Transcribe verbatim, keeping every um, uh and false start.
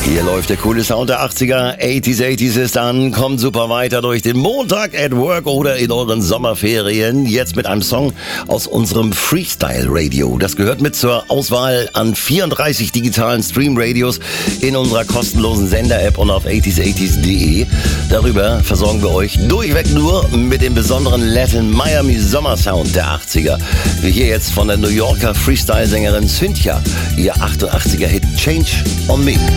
Hier läuft der coole Sound der achtziger. achtziger, achtziger ist an, kommt super weiter durch den Montag at Work oder in euren Sommerferien. Jetzt mit einem Song aus unserem Freestyle Radio. Das gehört mit zur Auswahl an vierunddreißig digitalen Stream-Radios in unserer kostenlosen Sender-App und auf achtziger, achtziger punkt de. Darüber versorgen wir euch durchweg nur mit dem besonderen Latin Miami Sommersound der achtziger. Wie hier jetzt von der New Yorker Freestyle-Sängerin Cynthia, ihr achtundachtziger Hit Change on Me.